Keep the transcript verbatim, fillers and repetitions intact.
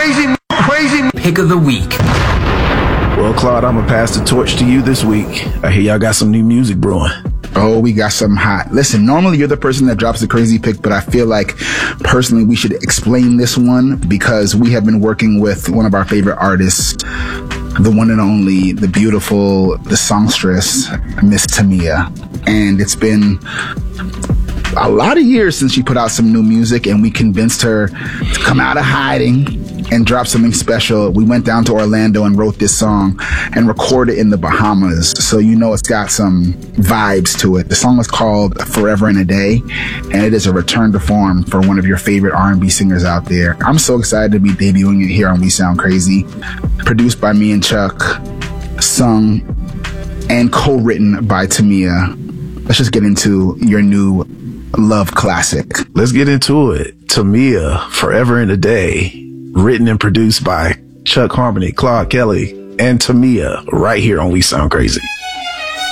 crazy, crazy pick of the week. Well, Claude, I'm gonna pass the torch to you this week. I hear y'all got some new music brewing. Oh, we got something hot. Listen, normally you're the person that drops the crazy pick, but I feel like personally we should explain this one because we have been working with one of our favorite artists, the one and only, the beautiful, the songstress, Miss Tamia. And it's been a lot of years since she put out some new music, and we convinced her to come out of hiding and drop something special. We went down to Orlando and wrote this song and recorded in the Bahamas. So you know it's got some vibes to it. The song is called Forever and a Day, and it is a return to form for one of your favorite R and B singers out there. I'm so excited to be debuting it here on We Sound Crazy. Produced by me and Chuck, sung and co-written by Tamia. Let's just get into your new love classic. Let's get into it. Tamia, Forever and a Day. Written and produced by Chuck Harmony, Claude Kelly, and Tamia, right here on We Sound Crazy.